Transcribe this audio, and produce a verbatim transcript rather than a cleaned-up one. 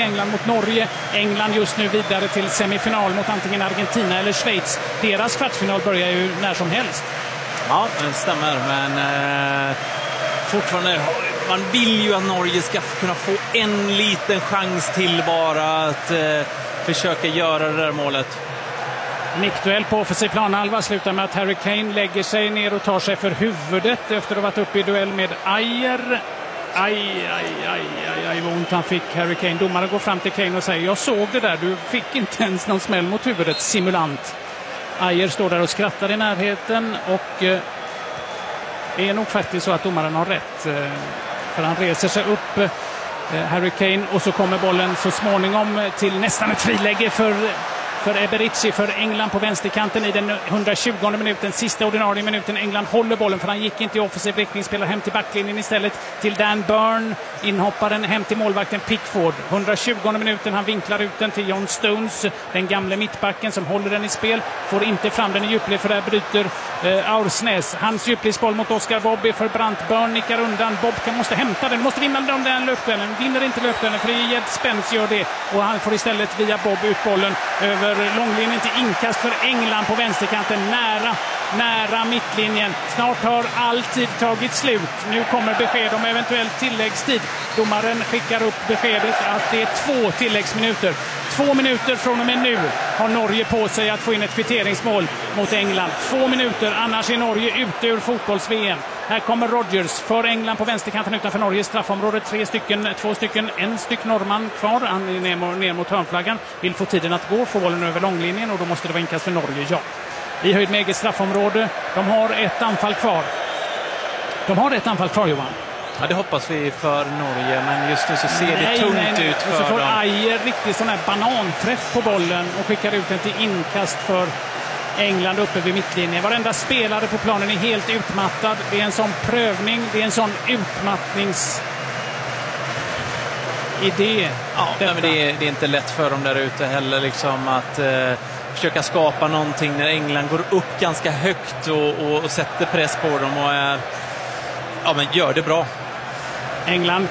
till England mot Norge. England just nu vidare till semifinal mot antingen Argentina eller Schweiz. Deras kvartsfinal börjar ju när som helst. Ja, det stämmer, men eh, fortfarande, man vill ju att Norge ska kunna få en liten chans till bara att eh, försöka göra det där målet. Nickduell på offensiv planhalva slutar med att Harry Kane lägger sig ner och tar sig för huvudet efter att ha varit uppe i duell med Ajer. Aj, aj, aj, aj, aj, vad ont han fick, Harry Kane. Domaren går fram till Kane och säger: jag såg det där, du fick inte ens någon smäll mot huvudet, simulant. Ajer står där och skrattar i närheten och eh, är nog faktiskt så att domaren har rätt. Eh, för han reser sig upp, eh, Harry Kane, och så kommer bollen så småningom till nästan ett friläge för för Eberici för England på vänsterkanten i den hundratjugonde minuten, sista ordinarie minuten. England håller bollen för han gick inte i offensiv riktning, spelar hem till backlinjen istället till Dan Burn, inhopparen, hem till målvakten Pickford. hundratjugonde minuten, han vinklar ut den till John Stones, den gamle mittbacken som håller den i spel, får inte fram den i djupled för där bryter eh, Aursnes. Hans djupledsboll mot Oscar Bobby för Brandt. Burn nickar undan, Bob kan måste hämta den, måste vinna den, den löpduellen, vinner inte löpduellen för Jed Spence gör det och han får istället via Bob ut bollen över långlinjen till inkast för England på vänsterkanten, nära, nära mittlinjen. Snart har all tid tagit slut. Nu kommer besked om eventuellt tilläggstid. Domaren skickar upp beskedet att det är två tilläggsminuter. Två minuter från och med nu har Norge på sig att få in ett kvitteringsmål mot England. Två minuter, annars är Norge ute ur fotbolls-V M. Här kommer Rodgers för England på vänsterkanten utanför Norges straffområde. Tre stycken, två stycken, en styck norrman kvar. Han är ner, ner mot hörnflaggan. Vill få tiden att gå, få bollen över långlinjen och då måste det vara inkast för Norge, ja. I höjd med eget straffområde. De har ett anfall kvar. De har ett anfall kvar, Johan. Ja, det hoppas vi för Norge, men just nu så ser nej, det tungt nej, nej. ut för och så får dem. Ajer riktigt sån här bananträff på bollen och skickar ut den till inkast för England uppe vid mittlinjen. Varenda spelare på planen är helt utmattad. Det är en sån prövning, det är en sån utmattningsidé. Ja, men det, är, det är inte lätt för dem där ute heller liksom att eh, försöka skapa någonting när England går upp ganska högt och, och, och sätter press på dem och är, ja, men gör det bra. England